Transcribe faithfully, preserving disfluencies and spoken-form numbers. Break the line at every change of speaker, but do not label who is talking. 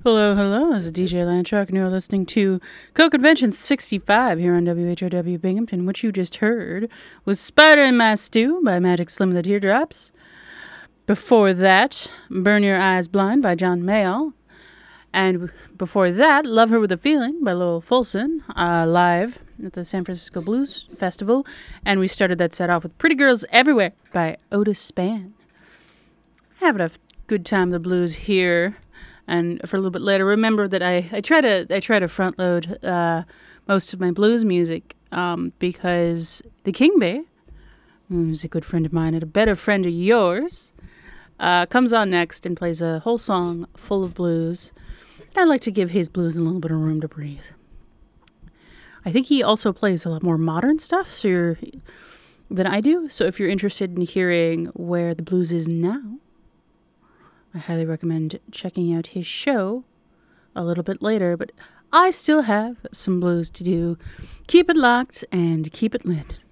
Hello, hello. This is D J Landtruck, and you're listening to Co-Convention sixty-five here on W H O W Binghamton. What you just heard was Spider in My Stew by Magic Slim and the Teardrops. Before that, Burn Your Eyes Blind by John Mayall. And before that, Love Her With a Feeling by Lowell Fulson, uh, live at the San Francisco Blues Festival. And we started that set off with Pretty Girls Everywhere by Otis Spann. Having a good time with the blues here. And for a little bit later, remember that I, I try to I try to front load uh, most of my blues music um, because the King Bay, who's a good friend of mine and a better friend of yours, uh, comes on next and plays a whole song full of blues. And I'd like to give his blues a little bit of room to breathe. I think he also plays a lot more modern stuff so you're, than I do. So if you're interested in hearing where the blues is now, I highly recommend checking out his show a little bit later, but I still have some blues to do. Keep it locked and keep it lit.